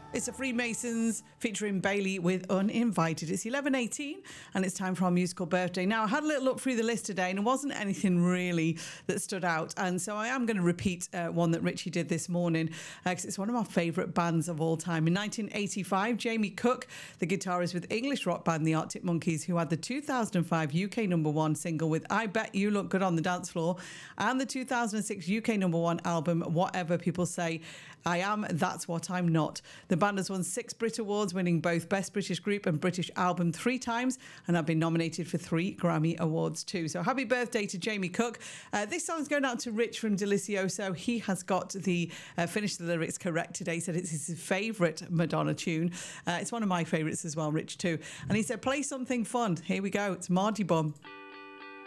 It's the Freemasons featuring Bailey with Uninvited. It's 11:18 and it's time for our musical birthday. Now, I had a little look through the list today and it wasn't anything really that stood out. And so I am going to repeat one that Richie did this morning because it's one of my favourite bands of all time. In 1985, Jamie Cook, the guitarist with English rock band The Arctic Monkeys, who had the 2005 UK #1 single with I Bet You Look Good on the Dance Floor and the 2006 UK #1 album Whatever People Say I Am, That's What I'm Not. The band has won 6 Brit Awards, winning both Best British Group and British Album 3 times, and have been nominated for 3 Grammy Awards too. So happy birthday to Jamie Cook. This song's going out to Rich from Delicioso. He has got the finished the lyrics correct today. He said it's his favourite Madonna tune. It's one of my favourites as well, Rich too. And he said, play something fun. Here we go. It's Mardy Bum.